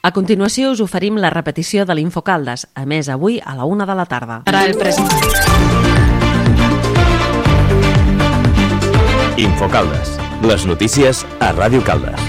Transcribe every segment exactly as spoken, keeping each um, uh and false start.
A continuació us oferim la repetició de l'Infocaldes, a més avui a la una de la tarda. Serà el present. Infocaldes, les notícies a Ràdio Caldes.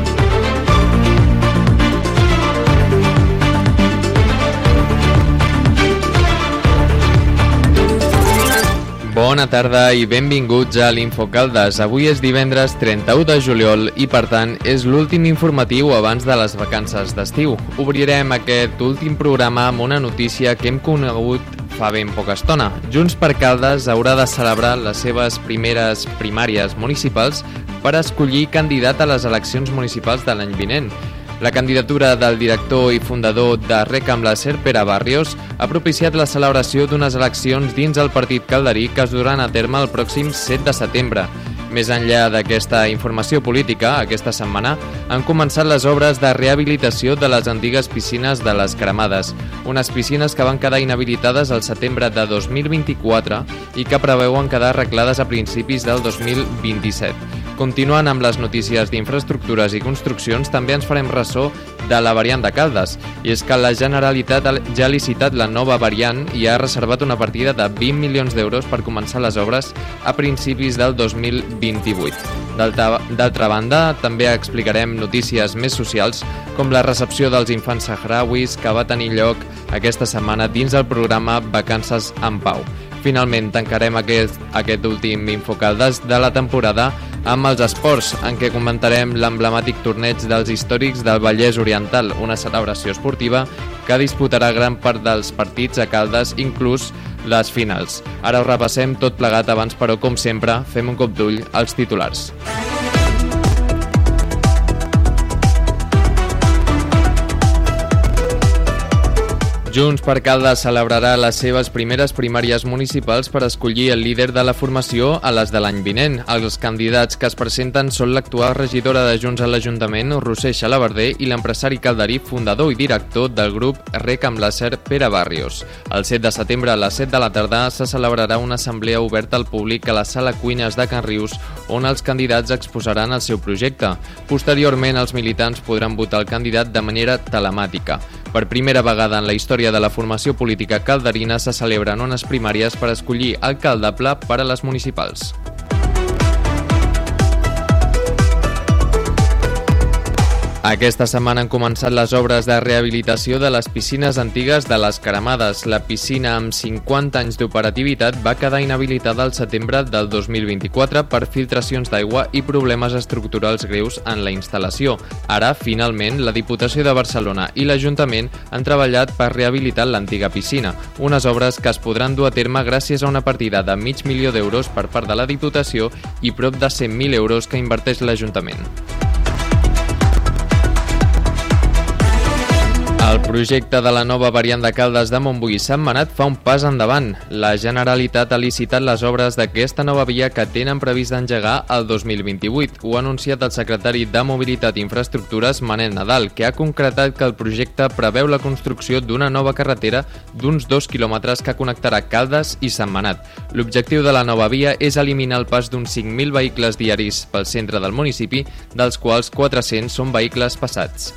Bona tarda i benvinguts a l'Infocaldes. Avui és divendres trenta-u de juliol i, per tant, és l'últim informatiu abans de les vacances d'estiu. Obrirem aquest últim programa amb una notícia que hem conegut fa ben poca estona. Junts per Caldes haurà de celebrar les seves primeres primàries municipals per escollir candidat a les eleccions municipals de l'any vinent. La candidatura del director i fundador de Recam Láser, Pere Barrios, ha propiciat la celebració d'unes eleccions dins el partit calderí que es duran a terme el pròxim set de setembre. Més enllà d'aquesta informació política, aquesta setmana han començat les obres de rehabilitació de les antigues piscines de les Cremades, unes piscines que van quedar inhabilitades al setembre de dos mil vint-i-quatre i que preveuen quedar arreglades a principis del dos mil vint-i-set. Continuant amb les notícies d'infraestructures i construccions, també ens farem ressò de la variant de Caldes. I és que la Generalitat ja ha licitat la nova variant i ha reservat una partida de vint milions d'euros per començar les obres a principis del dos mil vint-i-vuit. D'altra banda, també explicarem notícies més socials, com la recepció dels infants sahrauis que va tenir lloc aquesta setmana dins el programa Vacances en Pau. Finalment, tancarem aquest, aquest últim Infocaldes de la temporada amb els esports, en què comentarem l'emblemàtic torneig dels històrics del Vallès Oriental, una celebració esportiva que disputarà gran part dels partits a Caldes, inclús les finals. Ara ho repassem tot plegat abans, però, com sempre, fem un cop d'ull als titulars. Junts per Caldes celebrarà les seves primeres primàries municipals per escollir el líder de la formació a les de l'any vinent. Els candidats que es presenten són l'actual regidora de Junts a l'Ajuntament, Roser Xalabarder, i l'empresari calderí, fundador i director del grup Recam Láser, Pere Barrios. El set de setembre a les set de la tarda se celebrarà una assemblea oberta al públic a la sala Cuines de Can Rius, on els candidats exposaran el seu projecte. Posteriorment, els militants podran votar el candidat de manera telemàtica. Per primera vegada en la història de la formació política calderina se celebren unes primàries per escollir alcaldable per a les municipals. Aquesta setmana han començat les obres de rehabilitació de les piscines antigues de les Cremades. La piscina, amb cinquanta anys d'operativitat, va quedar inhabilitada al setembre del dos mil vint-i-quatre per filtracions d'aigua i problemes estructurals greus en la instal·lació. Ara, finalment, la Diputació de Barcelona i l'Ajuntament han treballat per rehabilitar l'antiga piscina, unes obres que es podran dur a terme gràcies a una partida de mig milió d'euros per part de la Diputació i prop de cent mil euros que inverteix l'Ajuntament. El projecte de la nova variant de Caldes de Montbui-Sentmenat fa un pas endavant. La Generalitat ha licitat les obres d'aquesta nova via que tenen previst d'engegar el dos mil vint-i-vuit. Ho ha anunciat el secretari de Mobilitat i Infraestructures, Manel Nadal, que ha concretat que el projecte preveu la construcció d'una nova carretera d'uns dos quilòmetres que connectarà Caldes i Sentmenat. L'objectiu de la nova via és eliminar el pas d'uns cinc mil vehicles diaris pel centre del municipi, dels quals quatre-cents són vehicles passats.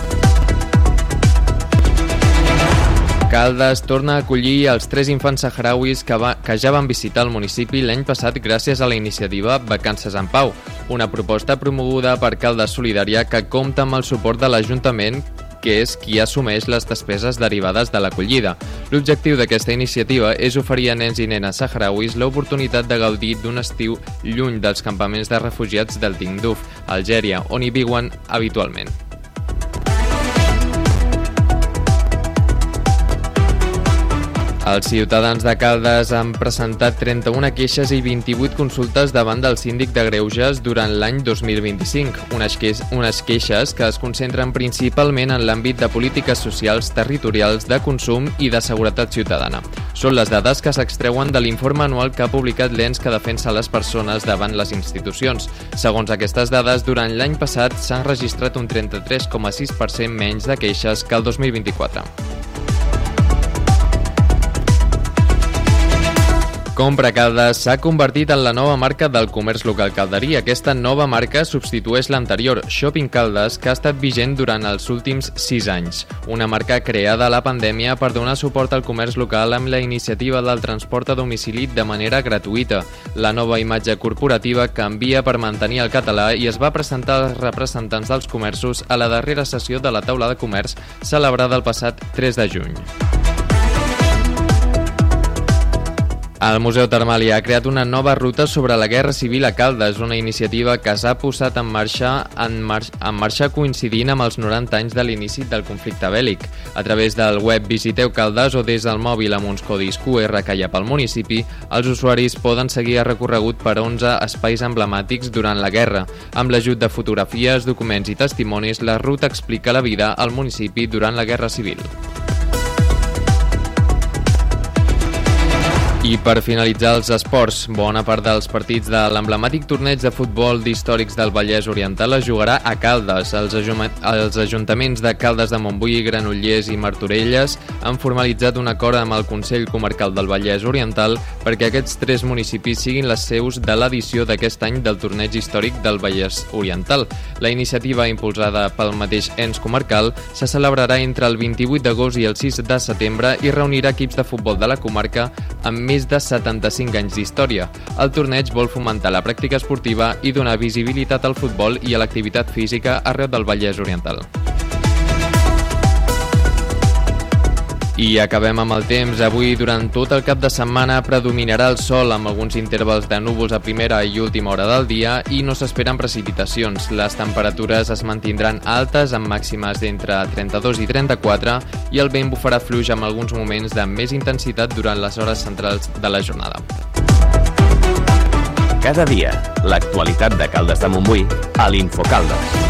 Caldes torna a acollir els tres infants sahrauis que, va, que ja van visitar el municipi l'any passat gràcies a la iniciativa Vacances en Pau, una proposta promoguda per Caldes Solidària que compta amb el suport de l'Ajuntament, que és qui assumeix les despeses derivades de l'acollida. L'objectiu d'aquesta iniciativa és oferir a nens i nenes sahrauis l'oportunitat de gaudir d'un estiu lluny dels campaments de refugiats del Tindouf, Algèria, on hi viuen habitualment. Els ciutadans de Caldes han presentat trenta-una queixes i vint-i-vuit consultes davant del síndic de Greuges durant l'any dos mil vint-i-cinc, unes, que unes queixes que es concentren principalment en l'àmbit de polítiques socials, territorials, de consum i de seguretat ciutadana. Són les dades que s'extreuen de l'informe anual que ha publicat l'ens que defensa les persones davant les institucions. Segons aquestes dades, durant l'any passat s'han registrat un trenta-tres coma sis per cent menys de queixes que el dos mil vint-i-quatre. Compra Caldes s'ha convertit en la nova marca del comerç local calderí. Aquesta nova marca substitueix l'anterior, Shopping Caldes, que ha estat vigent durant els últims sis anys. Una marca creada a la pandèmia per donar suport al comerç local amb la iniciativa del transport a domicili de manera gratuïta. La nova imatge corporativa canvia per mantenir el català i es va presentar als representants dels comerços a la darrera sessió de la taula de comerç celebrada el passat tres de juny. El Museu Termàlia ha creat una nova ruta sobre la Guerra Civil a Caldes, una iniciativa que s'ha posat en marxa, en, mar en marxa coincidint amb els noranta anys de l'inici del conflicte bèl·lic. A través del web Visiteu Caldes o des del mòbil amb uns codis Q R que hi ha pel municipi, els usuaris poden seguir el recorregut per onze espais emblemàtics durant la guerra. Amb l'ajut de fotografies, documents i testimonis, la ruta explica la vida al municipi durant la Guerra Civil. I per finalitzar els esports, bona part dels partits de l'emblemàtic torneig de futbol d'històrics del Vallès Oriental es jugarà a Caldes. Els, els ajuntaments de Caldes de Montbui, Granollers i Martorelles han formalitzat un acord amb el Consell Comarcal del Vallès Oriental perquè aquests tres municipis siguin les seus de l'edició d'aquest any del torneig històric del Vallès Oriental. La iniciativa, impulsada pel mateix ens comarcal, se celebrarà entre el vint-i-vuit d'agost i el sis de setembre i reunirà equips de futbol de la comarca amb més de setanta-cinc anys d'història. El torneig vol fomentar la pràctica esportiva i donar visibilitat al futbol i a l'activitat física arreu del Vallès Oriental. I acabem amb el temps. Avui, durant tot el cap de setmana, predominarà el sol amb alguns intervals de núvols a primera i última hora del dia i no s'esperen precipitacions. Les temperatures es mantindran altes amb màximes d'entre trenta-dos i trenta-quatre i el vent bufarà fluix amb alguns moments de més intensitat durant les hores centrals de la jornada. Cada dia, l'actualitat de Caldes de Montbui a l'Infocaldes.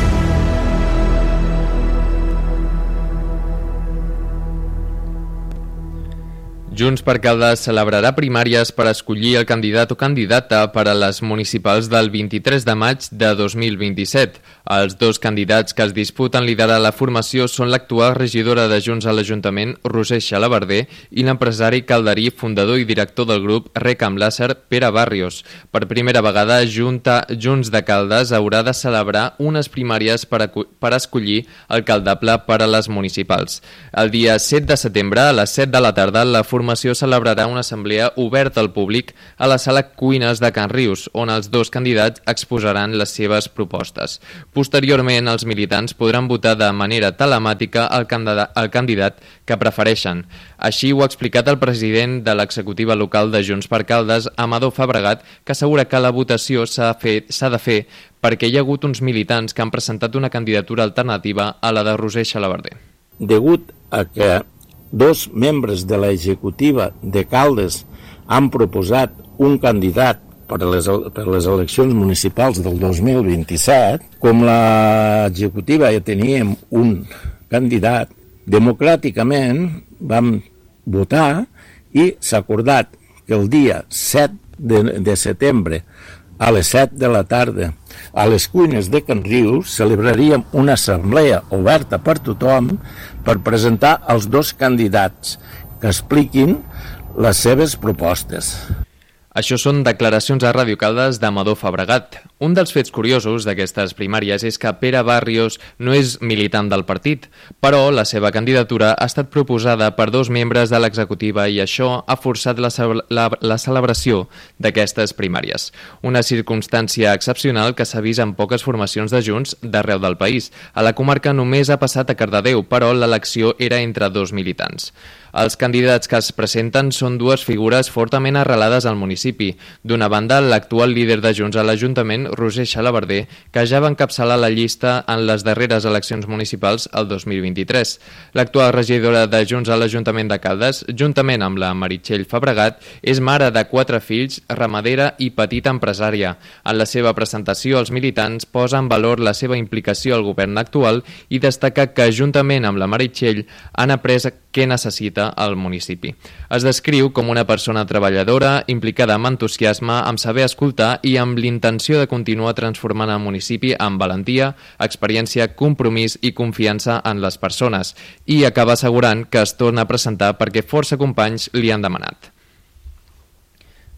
Junts per Caldes celebrarà primàries per escollir el candidat o candidata per a les municipals del vint-i-tres de maig de dos mil vint-i-set. Els dos candidats que es disputen liderar la formació són l'actual regidora de Junts a l'Ajuntament, Roser Xalabarder, i l'empresari calderí, fundador i director del grup Recam Làser, Pere Barrios. Per primera vegada, Junta, Junts de Caldes haurà de celebrar unes primàries per, a, per escollir el caldable per a les municipals. El dia set de setembre, a les set de la tarda, la formació La formació celebrarà una assemblea oberta al públic a la sala Cuines de Can Rius, on els dos candidats exposaran les seves propostes. Posteriorment, els militants podran votar de manera telemàtica el candidat, el candidat que prefereixen. Així ho ha explicat el president de l'executiva local de Junts per Caldes, Amador Fabregat, que assegura que la votació s'ha de fer perquè hi ha hagut uns militants que han presentat una candidatura alternativa a la de Roser Xalabarder. Degut a que dos membres de l'executiva de Caldes han proposat un candidat per a les, per a les eleccions municipals del dos mil vint-i-set, com l'executiva ja teníem un candidat, democràticament vam votar i s'ha acordat que el dia set de setembre a les set de la tarda a les Cuines de Can Rius celebraríem una assemblea oberta per tothom per presentar els dos candidats que expliquin les seves propostes. Això són declaracions a Ràdio Caldes d'Amador Fabregat. Un dels fets curiosos d'aquestes primàries és que Pere Barrios no és militant del partit, però la seva candidatura ha estat proposada per dos membres de l'executiva i això ha forçat la, la, la celebració d'aquestes primàries. Una circumstància excepcional que s'ha vist en poques formacions de Junts d'arreu del país. A la comarca només ha passat a Cardedeu, però l'elecció era entre dos militants. Els candidats que es presenten són dues figures fortament arrelades al municipi. D'una banda, l'actual líder de Junts a l'Ajuntament, Roser Xalabarder, que ja va encapçalar la llista en les darreres eleccions municipals el dos mil vint-i-tres. L'actual regidora de Junts a l'Ajuntament de Caldes, juntament amb la Meritxell Fabregat, és mare de quatre fills, ramadera i petita empresària. En la seva presentació, els militants posen en valor la seva implicació al govern actual i destaca que, juntament amb la Meritxell, han après què necessita al municipi. Es descriu com una persona treballadora, implicada amb entusiasme, amb saber escoltar i amb l'intenció de continuar transformant el municipi amb valentia, experiència, compromís i confiança en les persones, i acaba assegurant que es torna a presentar perquè força companys li han demanat.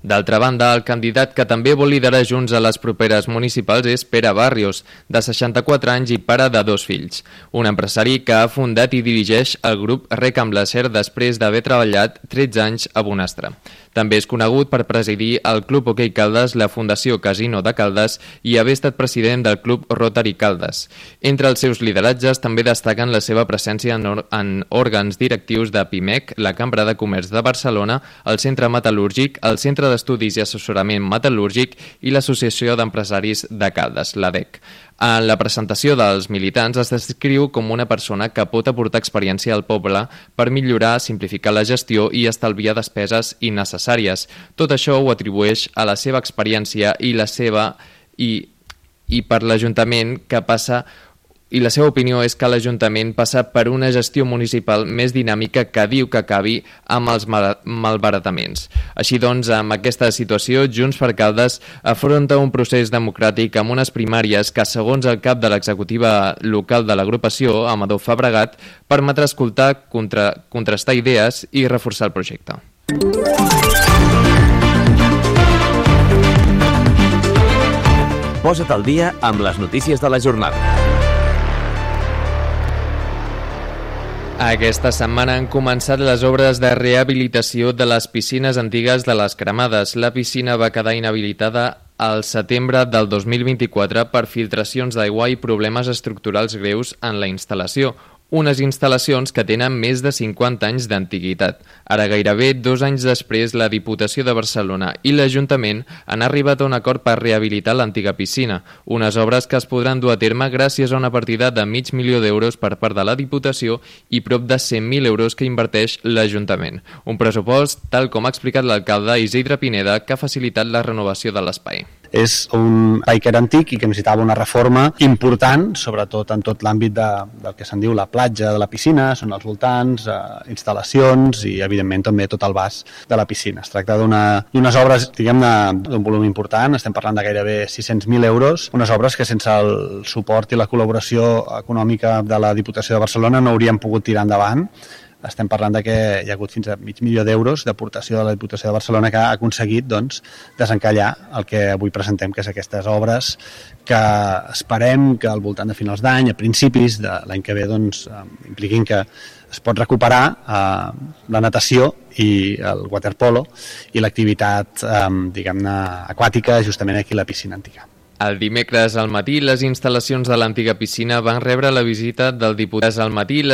D'altra banda, el candidat que també vol liderar Junts a les properes municipals és Pere Barrios, de seixanta-quatre anys i pare de dos fills. Un empresari que ha fundat i dirigeix el grup Rec amb Lacer després d'haver treballat tretze anys a Bonastre. També és conegut per presidir el Club Hoquei Caldes, la Fundació Casino de Caldes i haver estat president del Club Rotary Caldes. Entre els seus lideratges també destaquen la seva presència en, or en òrgans directius de Pimec, la Cambra de Comerç de Barcelona, el Centre Metal·lúrgic, el Centre d'Estudis i Assessorament Metal·lúrgic i l'Associació d'Empresaris de Caldes, l'A D E C. En la presentació dels militants es descriu com una persona que pot aportar experiència al poble per millorar, simplificar la gestió i estalviar despeses innecessàries. Tot això ho atribueix a la seva experiència i la seva i, i per l'Ajuntament que passa i la seva opinió és que l'Ajuntament passa per una gestió municipal més dinàmica que diu que acabi amb els mal malbarataments. Així doncs, amb aquesta situació, Junts per Caldes afronta un procés democràtic amb unes primàries que, segons el cap de l'executiva local de l'agrupació, Amador Fabregat, permetrà escoltar, contra, contrastar idees i reforçar el projecte. Posa't al dia amb les notícies de la jornada. Aquesta setmana han començat les obres de rehabilitació de les piscines antigues de les Cremades. La piscina va quedar inhabilitada al setembre del dos mil vint-i-quatre per filtracions d'aigua i problemes estructurals greus en la instal·lació. Unes instal·lacions que tenen més de cinquanta anys d'antiguitat. Ara, gairebé dos anys després, la Diputació de Barcelona i l'Ajuntament han arribat a un acord per rehabilitar l'antiga piscina, unes obres que es podran dur a terme gràcies a una partida de mig milió d'euros per part de la Diputació i prop de cent mil euros que inverteix l'Ajuntament. Un pressupost, tal com ha explicat l'alcalde Isidre Pineda, que ha facilitat la renovació de l'espai. És un espai que era antic i que necessitava una reforma important, sobretot en tot l'àmbit de, del que se'n diu la platja de la piscina, són els voltants, eh, instal·lacions i, evidentment, també tot el bas de la piscina. Es tracta d'unes obres, diguem-ne, d'un volum important, estem parlant de gairebé sis-cents mil euros, unes obres que sense el suport i la col·laboració econòmica de la Diputació de Barcelona no hauríem pogut tirar endavant. Estem parlant de que hi ha hagut fins a mig milió d'euros d'aportació de la Diputació de Barcelona que ha aconseguit doncs, desencallar el que avui presentem, que és aquestes obres que esperem que al voltant de finals d'any, a principis de l'any que ve, doncs, impliquin que es pot recuperar eh, la natació i el waterpolo i l'activitat eh, diguem-ne aquàtica justament aquí a la piscina antiga. El dimecres al matí, les instal·lacions de l'antiga piscina van rebre la visita del diputat al matí.